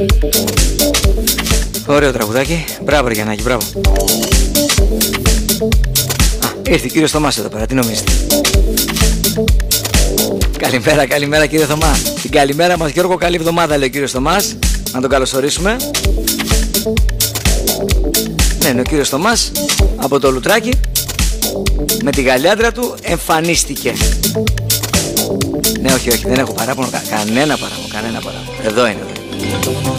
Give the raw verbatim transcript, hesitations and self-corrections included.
Ωραίο τραγουδάκι. Μπράβο ρε Γιαννάκη, μπράβο. Α, ήρθε ο κύριος Θωμάς εδώ πέρα, τι νομίζετε? Καλημέρα, καλημέρα κύριε Θωμά. Την καλημέρα μας Γιώργο, καλή εβδομάδα λέει ο κύριος Θωμάς. Να τον καλωσορίσουμε. Ναι, είναι ο κύριος Θωμάς από το Λουτράκι. Με τη γαλιάντρα του εμφανίστηκε. Ναι, όχι, όχι, δεν έχω παράπονο, κα, κανένα παράπονο, κανένα παράπονο. Εδώ είναι.